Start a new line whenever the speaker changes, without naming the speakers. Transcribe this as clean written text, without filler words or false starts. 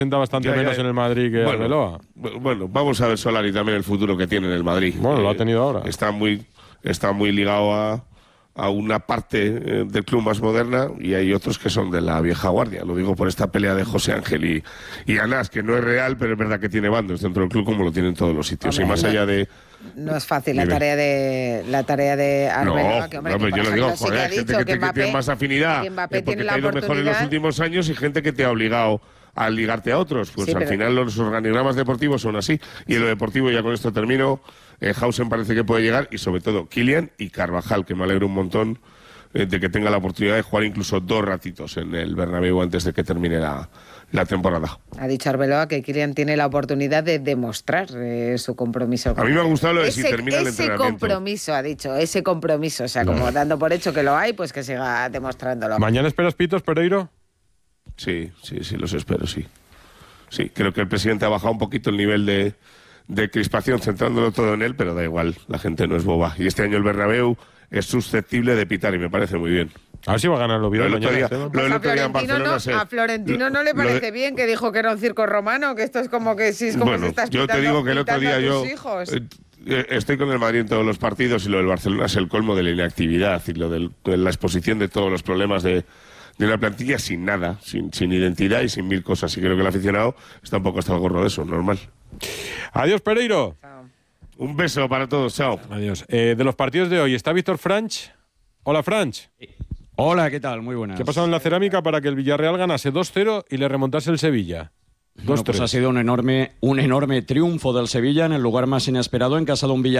Sienta bastante menos en el Madrid que Arbeloa.
Bueno, vamos a ver Solari también el futuro que tiene en el Madrid.
Bueno, lo ha tenido ahora.
Está muy ligado a una parte del club más moderna, y hay otros que son de la vieja guardia. Lo digo por esta pelea de José Ángel y Anás, que no es real, pero es verdad que tiene bandos dentro del club, como lo tiene en todos los sitios.
Hombre,
y más allá de...
No es fácil la tarea de Arbeloa.
No, yo lo digo, joder, hay gente que tiene más afinidad, porque te ha ido mejor en los últimos años, y gente que te ha obligado a ligarte a otros. Pues sí, al final los organigramas deportivos son así. Y en lo deportivo, ya con esto termino, Hausen parece que puede llegar, y sobre todo Kylian y Carvajal, que me alegro un montón de que tenga la oportunidad de jugar incluso 2 ratitos en el Bernabéu antes de que termine la temporada.
Ha dicho Arbeloa que Kylian tiene la oportunidad de demostrar su compromiso.
A mí me ha gustado lo de si termina el entrenamiento.
Ese compromiso, ha dicho, ese compromiso. O sea, como dando por hecho que lo hay, pues que siga demostrándolo.
¿Mañana esperas pitos, Pereiro?
Sí, los espero, sí. Sí, creo que el presidente ha bajado un poquito el nivel de crispación, centrándolo todo en él, pero da igual, la gente no es boba. Y este año el Bernabéu es susceptible de pitar, y me parece muy bien.
A ver si va a ganar el Oviedo mañana.
A Florentino no le parece bien, que dijo que era un circo romano, que esto es como que si es como
bueno,
se estás
yo te digo que el otro día estoy con el Madrid en todos los partidos, y lo del Barcelona es el colmo de la inactividad y lo de la exposición de todos los problemas de una plantilla sin nada, sin identidad y sin mil cosas. Y creo que el aficionado está un poco hasta el gorro de eso, normal.
Adiós, Pereiro.
Chao.
Un beso para todos, chao.
Adiós. De los partidos de hoy, ¿está Víctor Franch? Hola, Franch.
Hola, ¿qué tal? Muy buenas.
¿Qué ha pasado en la Cerámica para que el Villarreal ganase 2-0 y le remontase el Sevilla?
Bueno, pues ha sido un enorme triunfo del Sevilla en el lugar más inesperado, en casa de un Villarreal